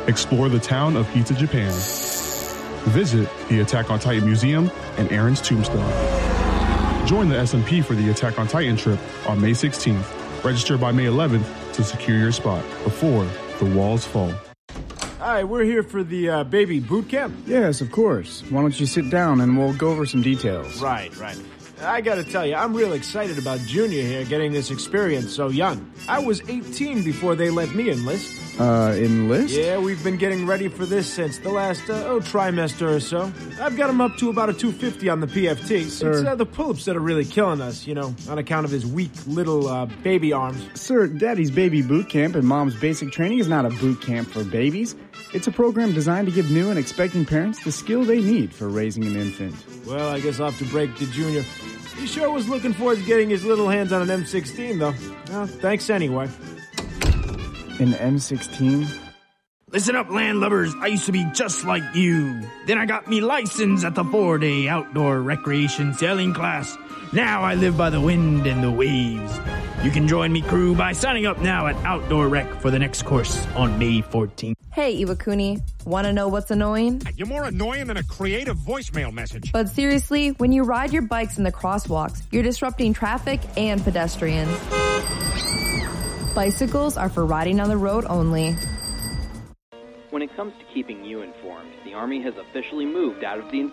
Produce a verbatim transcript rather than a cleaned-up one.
Explore the town of Pizza Japan. Visit the Attack on Titan Museum and Aaron's Tombstone. Join the S M P for the Attack on Titan trip on May sixteenth. Register by May eleventh to secure your spot before the walls fall. Hi, we're here for the uh, baby boot camp. Yes, of course. Why don't you sit down and we'll go over some details. Right, right. I gotta tell you, I'm real excited about Junior here getting this experience so young. I was eighteen before they let me enlist. Uh, enlist? Yeah, we've been getting ready for this since the last, uh, oh, trimester or so. I've got him up to about a two fifty on the P F T. Sir. It's uh, the pull-ups that are really killing us, you know, on account of his weak little uh, baby arms. Sir, Daddy's baby boot camp and Mom's basic training is not a boot camp for babies. It's a program designed to give new and expecting parents the skill they need for raising an infant. Well, I guess I'll have to break to Junior. He sure was looking forward to getting his little hands on an M sixteen, though. Well, thanks anyway. An M sixteen? Listen up, landlubbers. I used to be just like you. Then I got me license at the four-day outdoor recreation sailing class. Now I live by the wind and the waves. You can join me crew by signing up now at Outdoor Rec for the next course on May fourteenth. Hey, Iwakuni, want to know what's annoying? You're more annoying than a creative voicemail message. But seriously, when you ride your bikes in the crosswalks, you're disrupting traffic and pedestrians. Bicycles are for riding on the road only. When it comes to keeping you informed, the Army has officially moved out of the